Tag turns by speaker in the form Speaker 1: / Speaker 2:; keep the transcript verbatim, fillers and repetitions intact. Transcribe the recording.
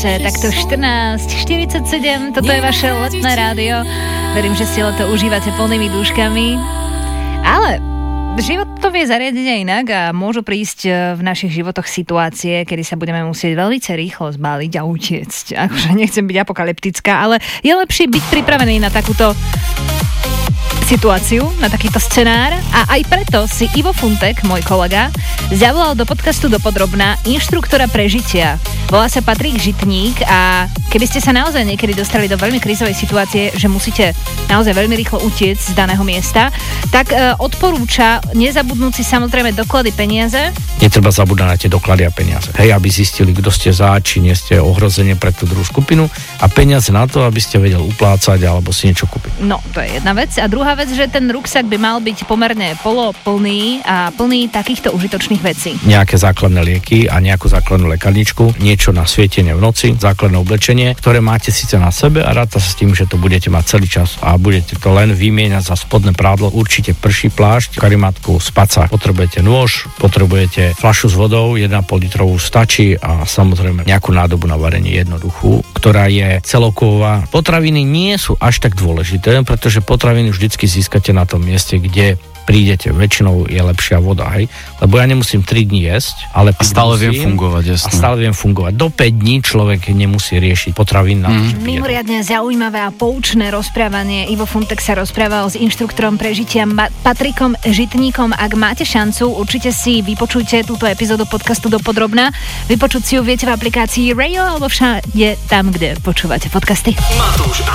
Speaker 1: Takto štrnásť štyridsaťsedem, toto je vaše letné rádio. Verím, že si leto užívate plnými dúškami. Ale život to vie zariadiť aj inak a môžu prísť v našich životoch situácie, kedy sa budeme musieť veľmi rýchlo zbáliť a utiecť. Akože nechcem byť apokalyptická, ale je lepšie byť pripravený na takúto situáciu, na takýto scenár a aj preto si Ivo Funtek, môj kolega, zavolal do podcastu Dopodrobná inštruktora prežitia. Volá sa Patrik Žitník a keby ste sa naozaj niekedy dostali do veľmi krízovej situácie, že musíte naozaj veľmi rýchlo utiecť z daného miesta, tak e, odporúča nezabudnúť si samozrejme doklady, peniaze.
Speaker 2: Netreba zabúdať na tie doklady a peniaze. Hej, aby zistili, kto ste za, či nie ste ohrozenie pre tú druhú skupinu a peniaze na to, aby ste vedeli uplácať alebo si niečo kúpiť.
Speaker 1: No, to je jedna vec. A druhá vec, že ten ruksak by mal byť pomerne poloplný a plný takýchto užitočných vecí.
Speaker 2: Nejaké základné lieky a nejakú základnú lekárničku, niečo na svietenie v noci, základné oblečenie, ktoré máte síce na sebe a ráta sa s tým, že to budete mať celý čas a budete to len vymieňať za spodné prádlo. Určite prší plášť, karimatku, spaca. Potrebujete nôž, potrebujete fľašu s vodou, jeden a pol litrovú stačí a samozrejme nejakú nádobu na varenie jednoduchú, ktorá je celoková. Potraviny nie sú až tak dôležité, pretože potraviny vždycky získate na tom mieste, kde prídete. Väčšinou je lepšia voda, hej? Lebo ja nemusím tri dni jesť, ale
Speaker 3: a stále viem fungovať, jasne.
Speaker 2: A stále viem fungovať. Do päť dní človek nemusí riešiť potravín na mm.
Speaker 1: Mimoriadne zaujímavé a poučné rozprávanie. Ivo Funtek sa rozprával s inštruktorom prežitia Patrikom Žitníkom. Ak máte šancu, určite si vypočujte túto epizódu podcastu Dopodrobná. Vypočuť si ju viete v aplikácii Radio alebo všade tam, kde počúvate podcasty. Matúš